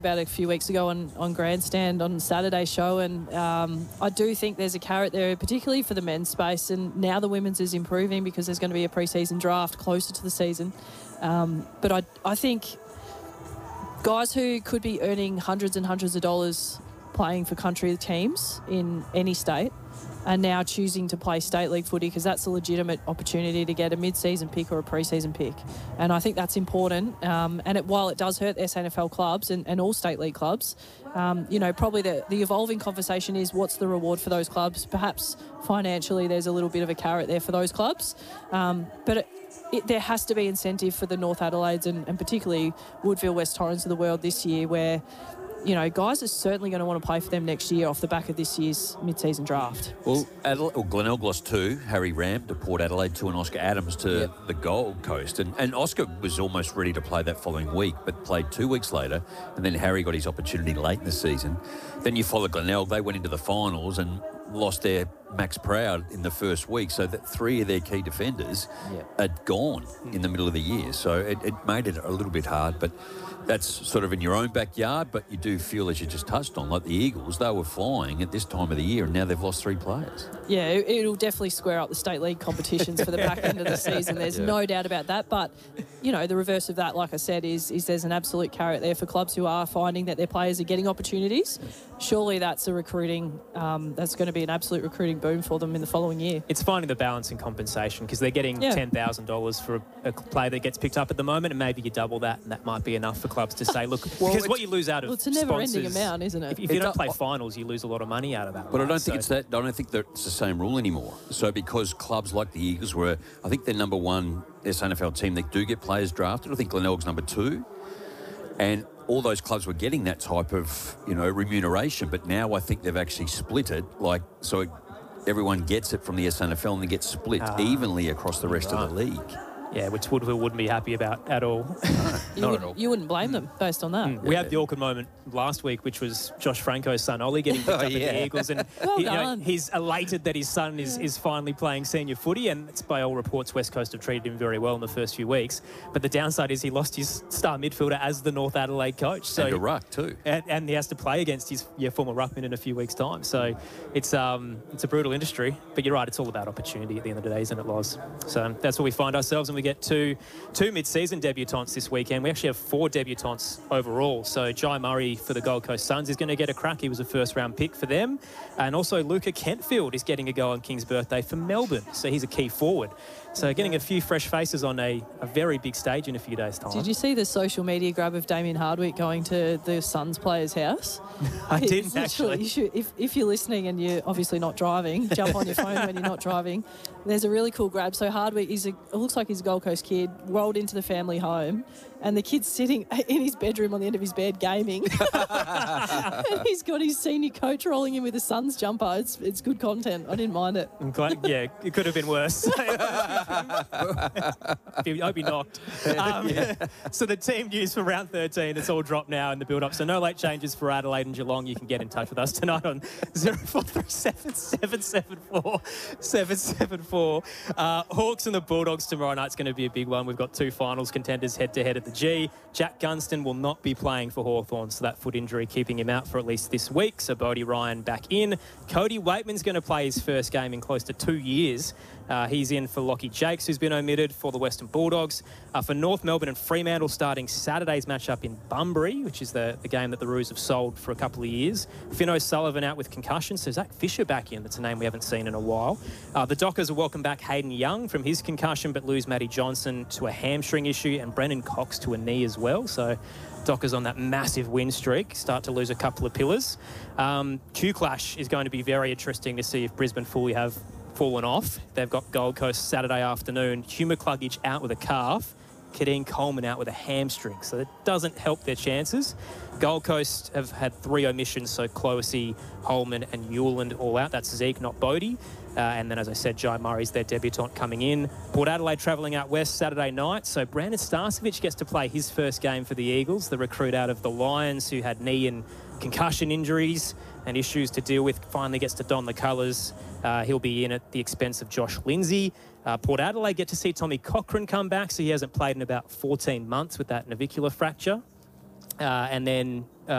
about a few weeks ago on Grandstand on Saturday's show, and I do think there's a carrot there, particularly for the men's space, and now the women's is improving because there's going to be a pre-season draft closer to the season. But I think guys who could be earning hundreds and hundreds of dollars playing for country teams in any state are now choosing to play state league footy because that's a legitimate opportunity to get a mid-season pick or a pre-season pick. And I think that's important. While it does hurt the SANFL clubs and all state league clubs, probably the evolving conversation is what's the reward for those clubs. Perhaps financially there's a little bit of a carrot there for those clubs. But there has to be incentive for the North Adelaides and particularly Woodville, West Torrens of the world this year where guys are certainly going to want to play for them next year off the back of this year's mid-season draft. Well, Glenelg lost 2, Harry Ram to Port Adelaide, 2, and Oscar Adams to the Gold Coast. And Oscar was almost ready to play that following week, but played 2 weeks later, and then Harry got his opportunity late in the season. Then you follow Glenelg, they went into the finals and lost their Max Proud in the first week, so that 3 of their key defenders had gone in the middle of the year. So it made it a little bit hard, but that's sort of in your own backyard, but you do feel, as you just touched on, like the Eagles, they were flying at this time of the year and now they've lost 3 players. Yeah, it'll definitely square up the state league competitions for the back end of the season. There's no doubt about that. But, the reverse of that, like I said, is there's an absolute carrot there for clubs who are finding that their players are getting opportunities. Surely that's a recruiting, that's going to be an absolute recruiting boom for them in the following year. It's finding the balance in compensation because they're getting $10,000 for a player that gets picked up at the moment, and maybe you double that and that might be enough for clubs to say, look, because what you lose out of it's a never-ending amount, isn't it? If you don't play finals, you lose a lot of money out of that. But right? I don't think it's that. I don't think that it's the same rule anymore. So because clubs like the Eagles were, I think they're number 1 SANFL team that do get players drafted. I think Glenelg's number 2, and all those clubs were getting that type of remuneration. But now I think they've actually split it, everyone gets it from the SANFL and it gets split evenly across the rest of the league. Yeah, which Woodville wouldn't be happy about at all. Not at all. You wouldn't blame them based on that. We had the awkward moment last week, which was Josh Franco's son, Ollie, getting picked up at the Eagles. And he's elated that his son is finally playing senior footy. And it's, by all reports, West Coast have treated him very well in the first few weeks. But the downside is he lost his star midfielder as the North Adelaide coach. So, and a ruck too. And he has to play against his former ruckman in a few weeks' time. So it's a brutal industry. But you're right, it's all about opportunity at the end of the day, isn't it, Loz? So that's where we find ourselves, and we get two mid-season debutantes this weekend. We actually have 4 debutantes overall. So Jai Murray for the Gold Coast Suns is going to get a crack. He was a first-round pick for them. And also Luca Kentfield is getting a go on King's birthday for Melbourne. So he's a key forward. So getting a few fresh faces on a very big stage in a few days' time. Did you see the social media grab of Damien Hardwick going to the Suns player's house? I didn't actually. If you're listening and you're obviously not driving, jump on your phone when you're not driving. There's a really cool grab. So Hardwick, it looks like he's a Gold Coast kid, rolled into the family home, and the kid's sitting in his bedroom on the end of his bed gaming. And he's got his senior coach rolling in with a Suns jumper. It's good content. I didn't mind it. I'm glad, it could have been worse. I'd be knocked. So the team news for round 13, it's all dropped now in the build-up. So no late changes for Adelaide and Geelong. You can get in touch with us tonight on 0437 774 774. Hawks and the Bulldogs tomorrow night's going to be a big one. We've got 2 finals contenders head-to-head at the G. Jack Gunston will not be playing for Hawthorn, so that foot injury keeping him out for at least this week. So Bodie Ryan back in. Cody Waitman's going to play his first game in close to 2 years. He's in for Lockie Jakes, who's been omitted for the Western Bulldogs. For North Melbourne and Fremantle starting Saturday's matchup in Bunbury, which is the game that the Roos have sold for a couple of years. Finn O'Sullivan out with concussion, so Zach Fisher back in. That's a name we haven't seen in a while. The Dockers will welcome back Hayden Young from his concussion, but lose Matty Johnson to a hamstring issue and Brendan Cox to a knee as well. So Dockers on that massive win streak start to lose a couple of pillars. Q-Clash is going to be very interesting to see if Brisbane fully have fallen off. They've got Gold Coast Saturday afternoon. Hugh McCluggage out with a calf. Kadeen Coleman out with a hamstring. So that doesn't help their chances. Gold Coast have had 3 omissions, so Cloesy, Holman and Newland all out. That's Zeke, not Bodie. And then, as I said, Jai Murray's their debutant coming in. Port Adelaide travelling out west Saturday night. So Brandon Starcevich gets to play his first game for the Eagles, the recruit out of the Lions who had knee and concussion injuries and issues to deal with, finally gets to don the colours. He'll be in at the expense of Josh Lindsay. Port Adelaide get to see Tommy Cochran come back, so he hasn't played in about 14 months with that navicular fracture. and then